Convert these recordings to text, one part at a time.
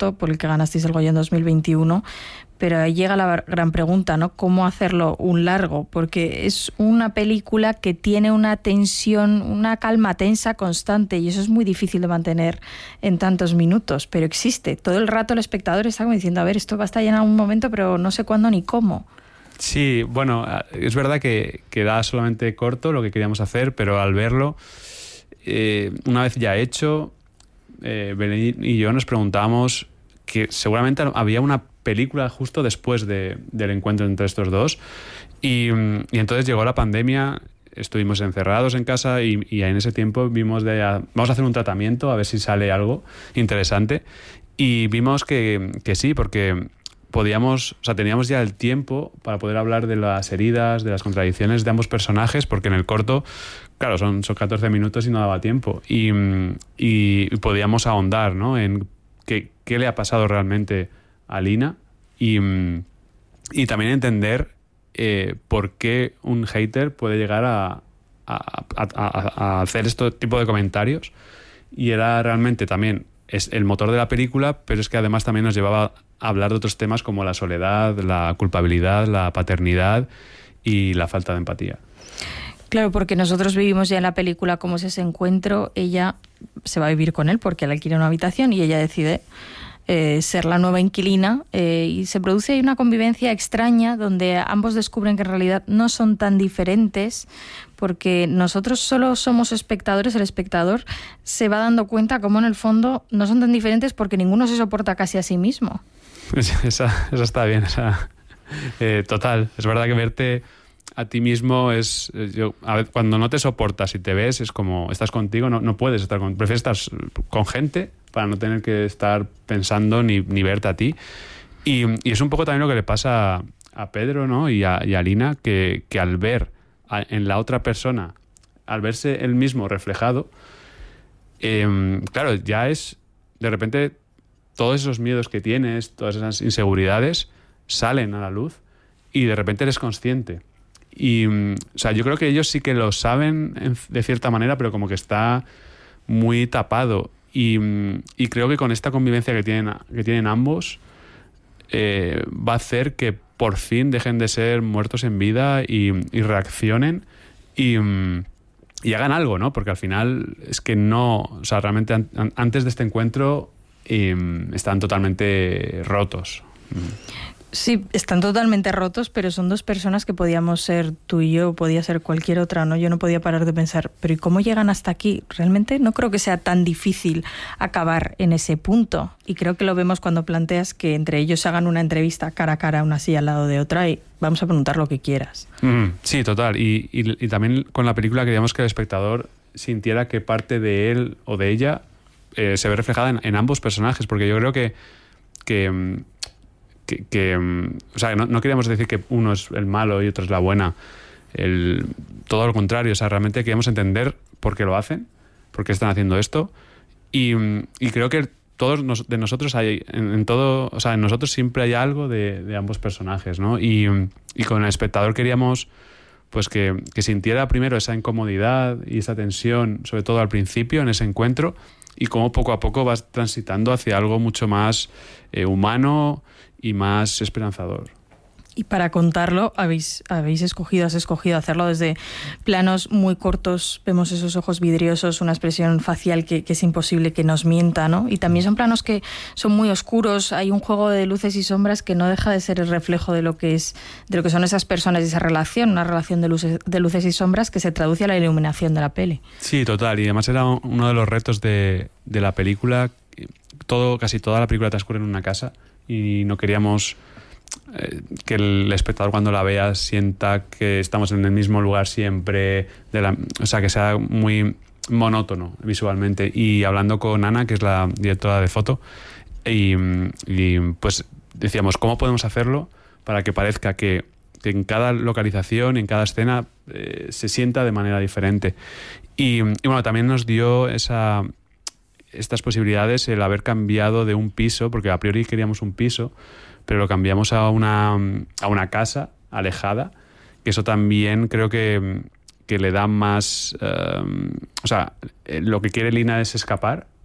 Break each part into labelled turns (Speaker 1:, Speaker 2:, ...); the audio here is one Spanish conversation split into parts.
Speaker 1: corto por el que ganasteis el Goya en 2021, pero ahí llega la gran pregunta, ¿no? ¿Cómo hacerlo un largo? Porque es una película que tiene una tensión, una calma tensa constante, y eso es muy difícil de mantener en tantos minutos, pero existe. Todo el rato el espectador está como diciendo, a ver, esto va a estar en algún momento, pero no sé cuándo ni cómo.
Speaker 2: Sí, bueno, es verdad que da solamente corto lo que queríamos hacer, pero al verlo, una vez ya hecho, Belén y yo nos preguntábamos que seguramente había una película justo después del encuentro entre estos dos, y entonces llegó la pandemia, estuvimos encerrados en casa y en ese tiempo vimos vamos a hacer un tratamiento a ver si sale algo interesante, y vimos que sí, porque teníamos ya el tiempo para poder hablar de las heridas, de las contradicciones de ambos personajes, porque en el corto, claro, son 14 minutos y no daba tiempo, y podíamos ahondar, ¿no?, en qué le ha pasado realmente a Lina, y también entender por qué un hater puede llegar a hacer este tipo de comentarios, y era realmente también es el motor de la película, pero es que además también nos llevaba a hablar de otros temas como la soledad, la culpabilidad, la paternidad y la falta de empatía.
Speaker 1: Claro, porque nosotros vivimos ya en la película cómo es ese encuentro. Ella se va a vivir con él porque él alquila una habitación y ella decide ser la nueva inquilina, y se produce ahí una convivencia extraña donde ambos descubren que en realidad no son tan diferentes, porque nosotros solo somos espectadores. El espectador se va dando cuenta cómo en el fondo no son tan diferentes porque ninguno se soporta casi a sí mismo.
Speaker 2: Esa está bien, total. Es verdad que verte a ti mismo cuando no te soportas y te ves, es como estás contigo, no puedes estar prefieres estar con gente para no tener que estar pensando ni verte a ti, y es un poco también lo que le pasa a Pedro, ¿no?, y a Lina, que al ver en la otra persona, al verse él mismo reflejado, claro, ya es de repente todos esos miedos que tienes, todas esas inseguridades salen a la luz y de repente eres consciente. Y yo creo que ellos sí que lo saben de cierta manera, pero como que está muy tapado, y creo que con esta convivencia que tienen ambos, va a hacer que por fin dejen de ser muertos en vida y reaccionen y hagan algo, ¿no? Porque al final es que realmente antes de este encuentro están totalmente rotos.
Speaker 1: Sí, están totalmente rotos, pero son dos personas que podíamos ser tú y yo, podía ser cualquier otra, ¿no? Yo no podía parar de pensar, pero ¿y cómo llegan hasta aquí? Realmente no creo que sea tan difícil acabar en ese punto. Y creo que lo vemos cuando planteas que entre ellos hagan una entrevista cara a cara, una silla al lado de otra, y vamos a preguntar lo que quieras.
Speaker 2: Sí, total. Y también con la película queríamos que el espectador sintiera que parte de él o de ella se ve reflejada en ambos personajes, porque yo creo que no queríamos decir que uno es el malo y otro es la buena, todo lo contrario. Realmente queríamos entender por qué lo hacen, por qué están haciendo esto, y creo que todos de nosotros hay en nosotros siempre hay algo de ambos personajes, ¿no? Y con el espectador queríamos pues que sintiera primero esa incomodidad y esa tensión, sobre todo al principio en ese encuentro, y cómo poco a poco vas transitando hacia algo mucho más humano y más esperanzador.
Speaker 1: Y para contarlo has escogido hacerlo desde planos muy cortos. Vemos esos ojos vidriosos, una expresión facial que es imposible que nos mienta, ¿no? Y también son planos que son muy oscuros. Hay un juego de luces y sombras que no deja de ser el reflejo de lo que son esas personas y esa relación, una relación de luces y sombras que se traduce a la iluminación de la peli. Sí,
Speaker 2: total. Y además era uno de los retos de la película. Casi toda la película transcurre en una casa y no queríamos que el espectador cuando la vea sienta que estamos en el mismo lugar siempre, que sea muy monótono visualmente. Y hablando con Ana, que es la directora de foto, y pues decíamos, ¿cómo podemos hacerlo para que parezca que en cada localización, en cada escena se sienta de manera diferente? Y bueno, también nos dio estas posibilidades el haber cambiado de un piso, porque a priori queríamos un piso, pero lo cambiamos a una casa alejada, que eso también creo que le da más... lo que quiere Lina es escapar,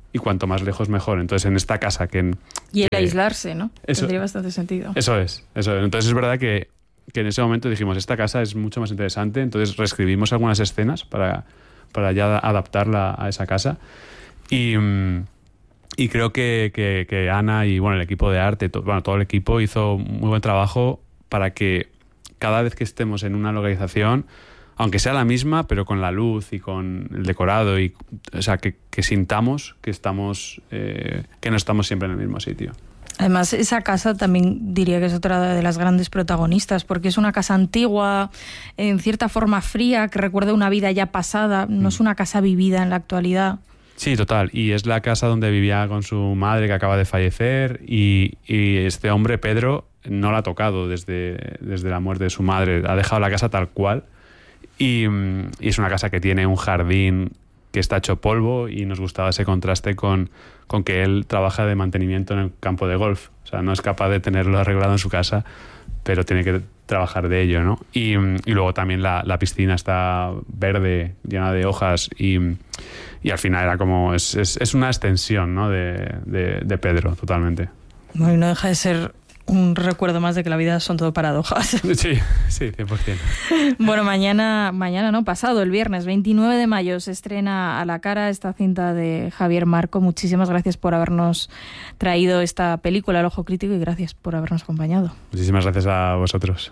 Speaker 2: y cuanto más lejos mejor. Entonces en esta casa
Speaker 1: Y el aislarse, ¿no?
Speaker 2: Eso,
Speaker 1: tendría bastante sentido.
Speaker 2: Eso es. Entonces es verdad que en ese momento dijimos, esta casa es mucho más interesante, entonces reescribimos algunas escenas para ya adaptarla a esa casa. Y creo que Ana y el equipo de arte, todo el equipo hizo muy buen trabajo para que cada vez que estemos en una localización, aunque sea la misma, pero con la luz y con el decorado, o sea, que sintamos que no estamos siempre en el mismo sitio.
Speaker 1: Además, esa casa también diría que es otra de las grandes protagonistas, porque es una casa antigua, en cierta forma fría, que recuerda una vida ya pasada, no es una casa vivida en la actualidad.
Speaker 2: Sí, total. Y es la casa donde vivía con su madre, que acaba de fallecer, y este hombre, Pedro, no la ha tocado desde la muerte de su madre. Ha dejado la casa tal cual. Y es una casa que tiene un jardín que está hecho polvo, y nos gustaba ese contraste con que él trabaja de mantenimiento en el campo de golf. O sea, no es capaz de tenerlo arreglado en su casa, pero tiene que trabajar de ello, ¿no? Y luego también la piscina está verde, llena de hojas, y al final era como... Es una extensión, ¿no? de Pedro, totalmente.
Speaker 1: Bueno, y no deja de ser un recuerdo más de que la vida son todo paradojas.
Speaker 2: Sí, 100%.
Speaker 1: Bueno, mañana no, pasado, el viernes 29 de mayo, se estrena A la cara esta cinta de Javier Marco. Muchísimas gracias por habernos traído esta película, El Ojo Crítico, y gracias por habernos acompañado.
Speaker 2: Muchísimas gracias a vosotros.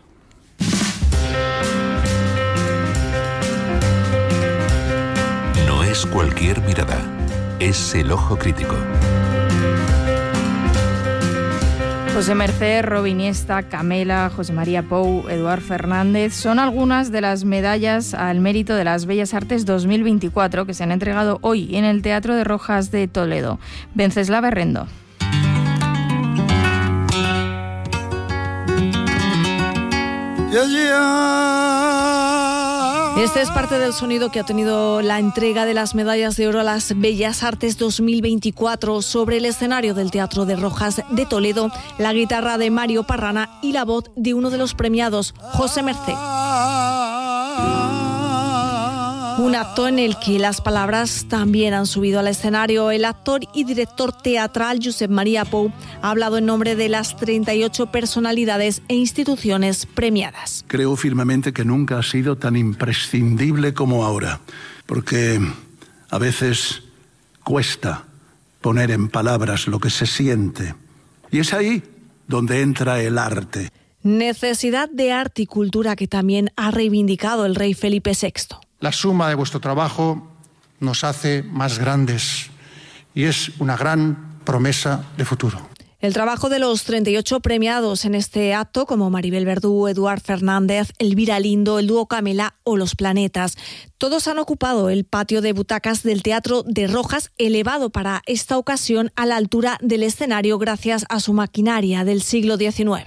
Speaker 3: No es cualquier mirada, es El Ojo Crítico.
Speaker 1: José Mercé, Robe Iniesta, Camela, José María Pou, Eduard Fernández son algunas de las medallas al mérito de las Bellas Artes 2024 que se han entregado hoy en el Teatro de Rojas de Toledo. Venceslava Herrendo.
Speaker 4: Este es parte del sonido que ha tenido la entrega de las medallas de oro a las Bellas Artes 2024 sobre el escenario del Teatro de Rojas de Toledo, la guitarra de Mario Parrana y la voz de uno de los premiados, José Mercé. Un acto en el que las palabras también han subido al escenario. El actor y director teatral Josep María Pou ha hablado en nombre de las 38 personalidades e instituciones premiadas.
Speaker 5: Creo firmemente que nunca ha sido tan imprescindible como ahora, porque a veces cuesta poner en palabras lo que se siente. Y es ahí donde entra el arte.
Speaker 4: Necesidad de arte y cultura que también ha reivindicado el rey Felipe VI.
Speaker 6: La suma de vuestro trabajo nos hace más grandes y es una gran promesa de futuro.
Speaker 4: El trabajo de los 38 premiados en este acto, como Maribel Verdú, Eduard Fernández, Elvira Lindo, el dúo Camela o Los Planetas, todos han ocupado el patio de butacas del Teatro de Rojas, elevado para esta ocasión a la altura del escenario gracias a su maquinaria del siglo XIX.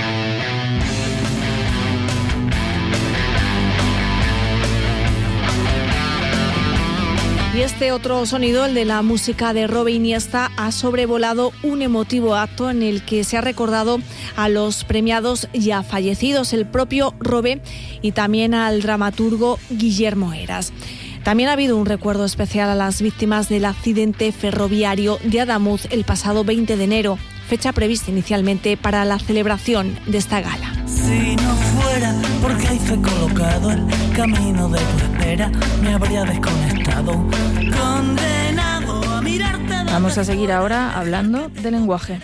Speaker 4: Y este otro sonido, el de la música de Robe Iniesta, ha sobrevolado un emotivo acto en el que se ha recordado a los premiados ya fallecidos, el propio Robe, y también al dramaturgo Guillermo Heras. También ha habido un recuerdo especial a las víctimas del accidente ferroviario de Adamuz el pasado 20 de enero, fecha prevista inicialmente para la celebración de esta gala.
Speaker 7: Si no fuera porque hay fe colocado, el camino de tu espera me habría desconectado, condenado a mirarte.
Speaker 1: Vamos a seguir ahora hablando de lenguaje.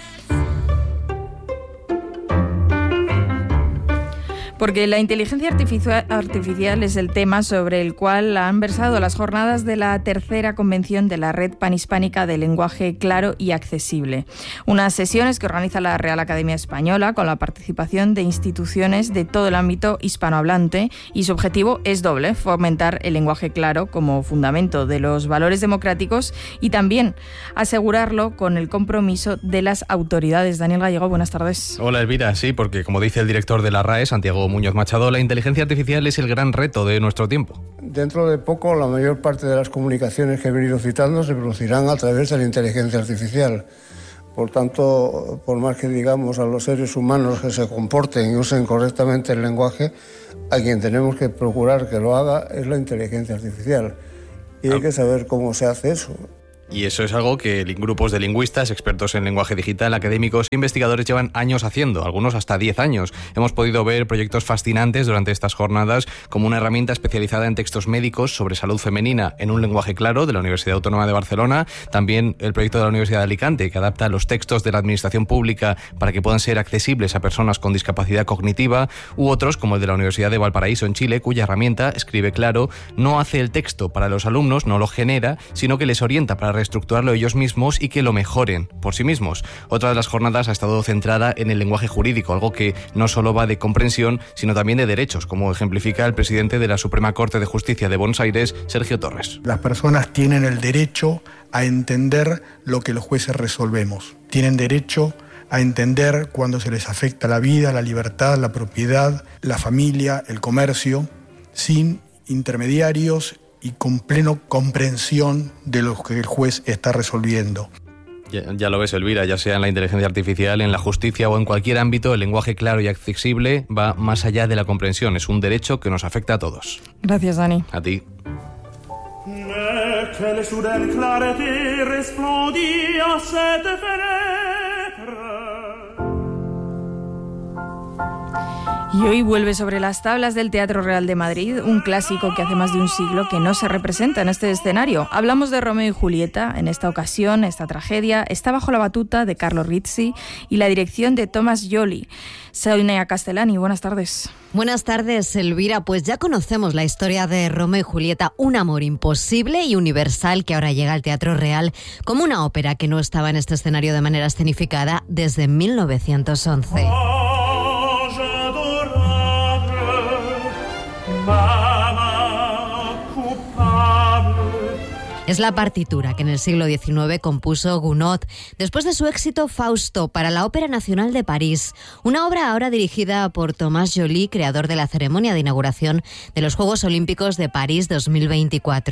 Speaker 1: Porque la inteligencia artificial es el tema sobre el cual han versado las jornadas de la tercera convención de la Red Panhispánica de Lenguaje Claro y Accesible. Unas sesiones que organiza la Real Academia Española con la participación de instituciones de todo el ámbito hispanohablante, y su objetivo es doble: fomentar el lenguaje claro como fundamento de los valores democráticos y también asegurarlo con el compromiso de las autoridades. Daniel Gallego, buenas tardes.
Speaker 8: Hola Elvira, sí, porque como dice el director de la RAE, Santiago Muñoz Machado, la inteligencia artificial es el gran reto de nuestro tiempo.
Speaker 9: Dentro de poco, la mayor parte de las comunicaciones que he venido citando se producirán a través de la inteligencia artificial. Por tanto, por más que digamos a los seres humanos que se comporten y usen correctamente el lenguaje, a quien tenemos que procurar que lo haga es la inteligencia artificial. Y hay que saber cómo se hace eso.
Speaker 8: Y eso es algo que grupos de lingüistas, expertos en lenguaje digital, académicos e investigadores llevan años haciendo, algunos hasta 10 años. Hemos podido ver proyectos fascinantes durante estas jornadas, como una herramienta especializada en textos médicos sobre salud femenina en un lenguaje claro de la Universidad Autónoma de Barcelona, también el proyecto de la Universidad de Alicante, que adapta los textos de la administración pública para que puedan ser accesibles a personas con discapacidad cognitiva, u otros, como el de la Universidad de Valparaíso en Chile, cuya herramienta, Escribe Claro, no hace el texto para los alumnos, no lo genera, sino que les orienta para reestructurarlo ellos mismos y que lo mejoren por sí mismos. Otra de las jornadas ha estado centrada en el lenguaje jurídico, algo que no solo va de comprensión, sino también de derechos, como ejemplifica el presidente de la Suprema Corte de Justicia de Buenos Aires, Sergio Torres.
Speaker 10: Las personas tienen el derecho a entender lo que los jueces resolvemos. Tienen derecho a entender cuando se les afecta la vida, la libertad, la propiedad, la familia, el comercio, sin intermediarios y con pleno comprensión de lo que el juez está resolviendo.
Speaker 8: Ya lo ves, Elvira, ya sea en la inteligencia artificial, en la justicia o en cualquier ámbito, el lenguaje claro y accesible va más allá de la comprensión. Es un derecho que nos afecta a todos.
Speaker 1: Gracias, Dani.
Speaker 8: A ti.
Speaker 1: Y hoy vuelve sobre las tablas del Teatro Real de Madrid, un clásico que hace más de un siglo que no se representa en este escenario. Hablamos de Romeo y Julieta. En esta ocasión, esta tragedia está bajo la batuta de Carlo Rizzi y la dirección de Thomas Joly. Soy Nea Castellani, buenas tardes.
Speaker 11: Buenas tardes, Elvira. Pues ya conocemos la historia de Romeo y Julieta, un amor imposible y universal que ahora llega al Teatro Real como una ópera que no estaba en este escenario de manera escenificada desde 1911. Es la partitura que en el siglo XIX compuso Gounod después de su éxito Fausto para la Ópera Nacional de París, una obra ahora dirigida por Thomas Joly, creador de la ceremonia de inauguración de los Juegos Olímpicos de París 2024.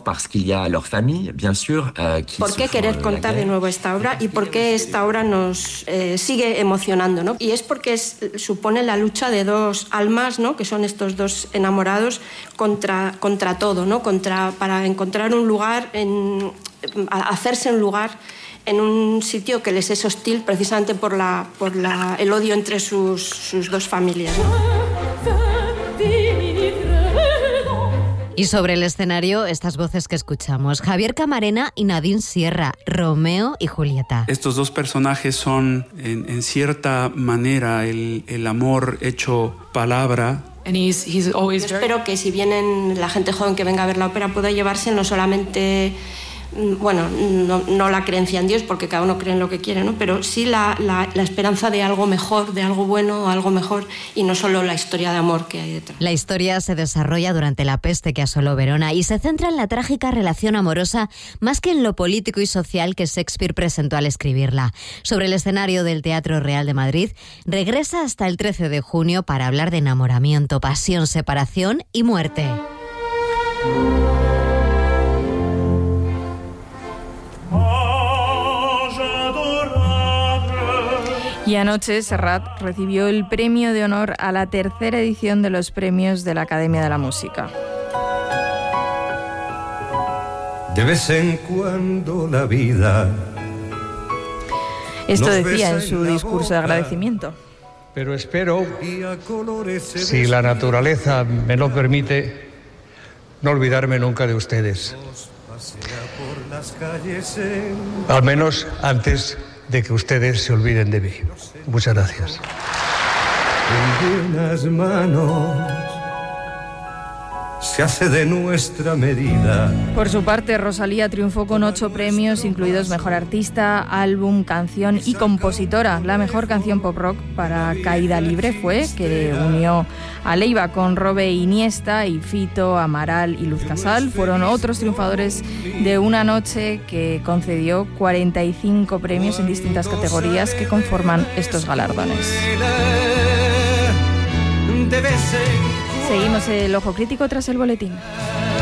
Speaker 12: ¿Por qué querer contar de nuevo esta obra y por qué esta obra nos sigue emocionando, ¿no? Y es porque supone la lucha de dos almas, ¿no? Que son estos dos enamorados contra todo, ¿no? Para encontrar un lugar, hacerse un lugar en un sitio que les es hostil precisamente por el odio entre sus dos familias, ¿no?
Speaker 11: Y sobre el escenario, estas voces que escuchamos: Javier Camarena y Nadine Sierra, Romeo y Julieta.
Speaker 13: Estos dos personajes son, en cierta manera, el amor hecho palabra.
Speaker 12: Yo espero que si vienen la gente joven que venga a ver la ópera pueda llevarse no solamente, bueno, no la creencia en Dios, porque cada uno cree en lo que quiere, ¿no? Pero sí la esperanza de algo mejor, de algo bueno, algo mejor, y no solo la historia de amor que hay detrás.
Speaker 11: La historia se desarrolla durante la peste que asoló Verona y se centra en la trágica relación amorosa más que en lo político y social que Shakespeare presentó al escribirla. Sobre el escenario del Teatro Real de Madrid, regresa hasta el 13 de junio para hablar de enamoramiento, pasión, separación y muerte.
Speaker 1: Y anoche Serrat recibió el premio de honor a la tercera edición de los premios de la Academia de la Música.
Speaker 14: De vez en cuando la vida.
Speaker 1: Esto decía en su discurso de agradecimiento.
Speaker 15: Pero espero, si la naturaleza me lo permite, no olvidarme nunca de ustedes. Al menos antes de que ustedes se olviden de mí. Muchas gracias.
Speaker 14: En buenas manos se hace de nuestra medida.
Speaker 1: Por su parte, Rosalía triunfó con 8 premios, incluidos Mejor Artista, Álbum, Canción y Compositora. La mejor canción pop rock para Caída Libre fue, que unió a Leiva con Robe Iniesta y Fito, Amaral y Luz Casal. Fueron otros triunfadores de una noche que concedió 45 premios en distintas categorías que conforman estos galardones. Seguimos el ojo crítico tras el boletín.